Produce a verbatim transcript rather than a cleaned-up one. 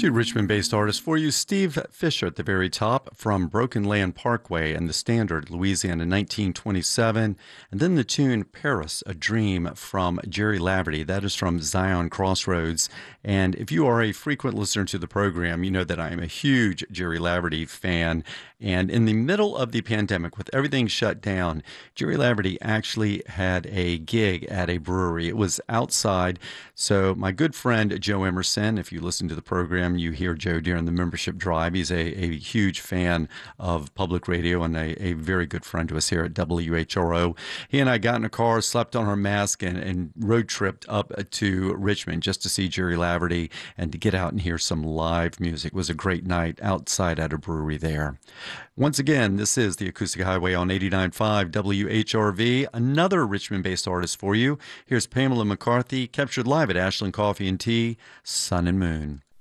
Two Richmond-based artists for you. Steve Fisher at the very top from Broken Land Parkway and the Standard, Louisiana, nineteen twenty-seven. And then the tune Paris, a Dream from Jerry Laverty. That is from Zion Crossroads. And if you are a frequent listener to the program, you know that I am a huge Jerry Laverty fan. And in the middle of the pandemic, with everything shut down, Jerry Laverty actually had a gig at a brewery. It was outside. So my good friend Joe Emerson, if you listen to the program, you hear Joe during the membership drive. He's a, a huge fan of public radio and a, a very good friend to us here at W H R O. He and I got in a car, slept on our mask, and, and road tripped up to Richmond just to see Jerry Laverty and to get out and hear some live music. It was a great night outside at a brewery there. Once again, this is the Acoustic Highway on eighty-nine point five W H R V. Another Richmond-based artist for you. Here's Pamela McCarthy, captured live at Ashland Coffee and Tea, Sun and Moon.